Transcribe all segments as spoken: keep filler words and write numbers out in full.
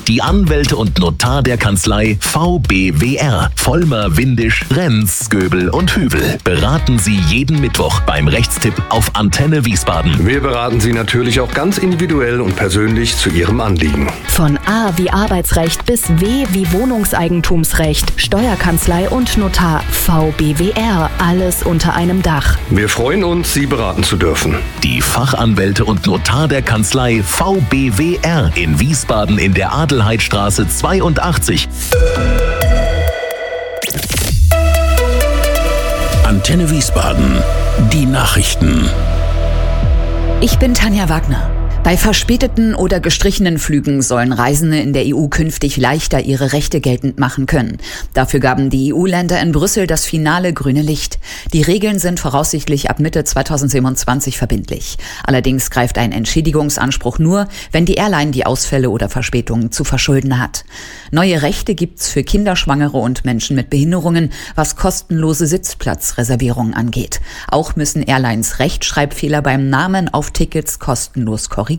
Die Anwälte und Notar der Kanzlei V B W R. Vollmer, Windisch, Renz, Göbel und Hübel beraten Sie jeden Mittwoch beim Rechtstipp auf Antenne Wiesbaden. Wir beraten Sie natürlich auch ganz individuell und persönlich zu Ihrem Anliegen. Von A wie Arbeitsrecht bis W wie Wohnungseigentumsrecht, Steuerkanzlei und Notar. V B W R. Alles unter einem Dach. Wir freuen uns, Sie beraten zu dürfen. Die Fachanwälte und Notar der Kanzlei V B W R in Wiesbaden in der Adelheidstraße zweiundachtzig. Antenne Wiesbaden. Die Nachrichten. Ich bin Tanja Wagner. Bei verspäteten oder gestrichenen Flügen sollen Reisende in der E U künftig leichter ihre Rechte geltend machen können. Dafür gaben die E U-Länder in Brüssel das finale grüne Licht. Die Regeln sind voraussichtlich ab Mitte zweitausendsiebenundzwanzig verbindlich. Allerdings greift ein Entschädigungsanspruch nur, wenn die Airline die Ausfälle oder Verspätungen zu verschulden hat. Neue Rechte gibt's für Kinderschwangere und Menschen mit Behinderungen, was kostenlose Sitzplatzreservierungen angeht. Auch müssen Airlines Rechtschreibfehler beim Namen auf Tickets kostenlos korrigieren.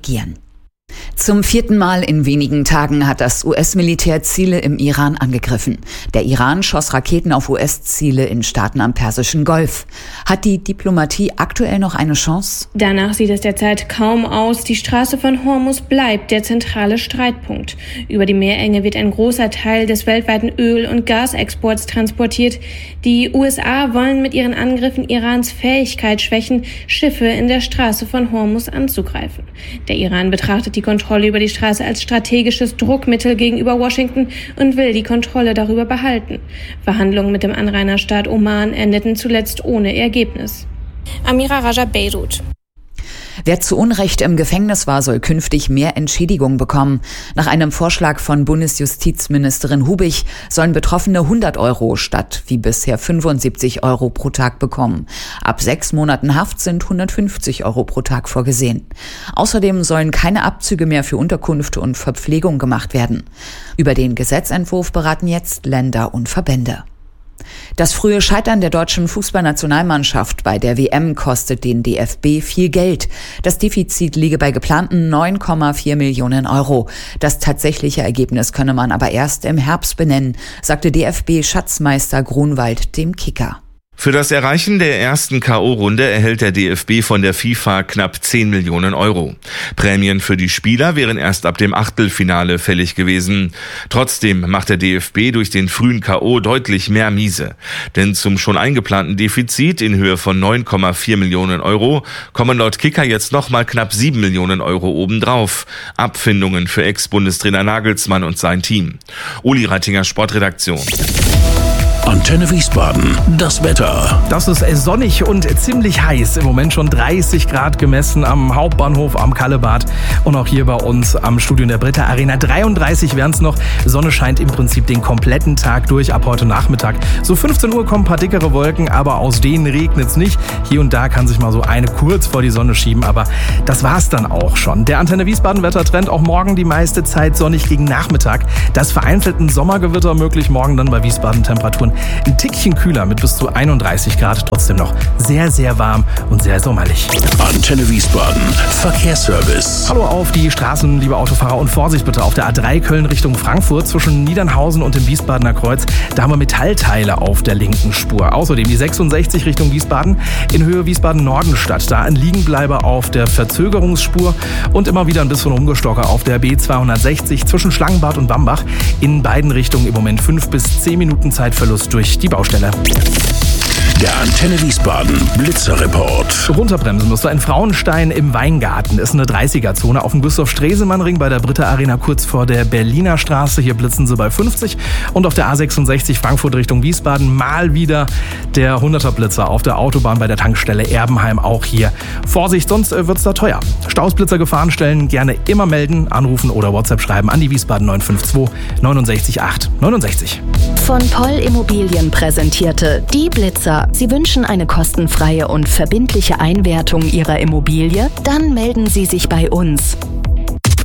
Zum vierten Mal in wenigen Tagen hat das U S-Militär Ziele im Iran angegriffen. Der Iran schoss Raketen auf U S-Ziele in Staaten am Persischen Golf. Hat die Diplomatie aktuell noch eine Chance? Danach sieht es derzeit kaum aus. Die Straße von Hormuz bleibt der zentrale Streitpunkt. Über die Meerenge wird ein großer Teil des weltweiten Öl- und Gasexports transportiert. Die U S A wollen mit ihren Angriffen Irans Fähigkeit schwächen, Schiffe in der Straße von Hormuz anzugreifen. Der Iran betrachtet die Kontrolle über die Straße als strategisches Druckmittel gegenüber Washington und will die Kontrolle darüber behalten. Verhandlungen mit dem Anrainerstaat Oman endeten zuletzt ohne Ergebnis. Amira Raja, Beirut. Wer zu Unrecht im Gefängnis war, soll künftig mehr Entschädigung bekommen. Nach einem Vorschlag von Bundesjustizministerin Hubig sollen Betroffene hundert Euro statt wie bisher fünfundsiebzig Euro pro Tag bekommen. Ab sechs Monaten Haft sind hundertfünfzig Euro pro Tag vorgesehen. Außerdem sollen keine Abzüge mehr für Unterkunft und Verpflegung gemacht werden. Über den Gesetzentwurf beraten jetzt Länder und Verbände. Das frühe Scheitern der deutschen Fußballnationalmannschaft bei der W M kostet den D F B viel Geld. Das Defizit liege bei geplanten neun Komma vier Millionen Euro. Das tatsächliche Ergebnis könne man aber erst im Herbst benennen, sagte D F B-Schatzmeister Grunwald dem Kicker. Für das Erreichen der ersten K O-Runde erhält der D F B von der FIFA knapp zehn Millionen Euro. Prämien für die Spieler wären erst ab dem Achtelfinale fällig gewesen. Trotzdem macht der D F B durch den frühen K O deutlich mehr Miese. Denn zum schon eingeplanten Defizit in Höhe von neun Komma vier Millionen Euro kommen laut Kicker jetzt nochmal knapp sieben Millionen Euro obendrauf. Abfindungen für Ex-Bundestrainer Nagelsmann und sein Team. Uli Reitinger, Sportredaktion. Antenne Wiesbaden, das Wetter. Das ist sonnig und ziemlich heiß. Im Moment schon dreißig Grad gemessen am Hauptbahnhof am Kallebad. Und auch hier bei uns am Studio in der Britta Arena. dreiunddreißig wären es noch. Sonne scheint im Prinzip den kompletten Tag durch, ab heute Nachmittag. So fünfzehn Uhr kommen ein paar dickere Wolken, aber aus denen regnet es nicht. Hier und da kann sich mal so eine kurz vor die Sonne schieben, aber das war's dann auch schon. Der Antenne Wiesbaden Wettertrend auch morgen die meiste Zeit sonnig gegen Nachmittag. Das vereinzelt ein Sommergewitter möglich, morgen dann bei Wiesbaden Temperaturen ein Tickchen kühler mit bis zu einunddreißig Grad, trotzdem noch sehr, sehr warm und sehr sommerlich. Antenne Wiesbaden, Verkehrsservice. Hallo auf die Straßen, liebe Autofahrer, und Vorsicht bitte auf der A drei Köln Richtung Frankfurt zwischen Niedernhausen und dem Wiesbadener Kreuz. Da haben wir Metallteile auf der linken Spur. Außerdem die sechsundsechzig Richtung Wiesbaden in Höhe Wiesbaden-Nordenstadt. Da ein Liegenbleiber auf der Verzögerungsspur und immer wieder ein bisschen Rumgestocker auf der B zweihundertsechzig zwischen Schlangenbad und Bambach. In beiden Richtungen im Moment fünf bis zehn Minuten Zeitverlust durch die Baustelle. Der Antenne Wiesbaden Blitzerreport. Runterbremsen musst du in Frauenstein im Weingarten. Ist eine dreißiger-Zone auf dem Gustav-Stresemann-Ring bei der Britta Arena kurz vor der Berliner Straße. Hier blitzen sie bei fünfzig. Und auf der A sechsundsechzig Frankfurt Richtung Wiesbaden mal wieder der hunderter-Blitzer auf der Autobahn bei der Tankstelle Erbenheim. Auch hier Vorsicht, sonst wird's da teuer. Stausblitzer Gefahrenstellen gerne immer melden, anrufen oder WhatsApp schreiben an die Wiesbaden neun fünf zwei neun sechs acht neun sechs. Von Poll Immobilien präsentierte Die Blitzer. Sie wünschen eine kostenfreie und verbindliche Einwertung Ihrer Immobilie? Dann melden Sie sich bei uns.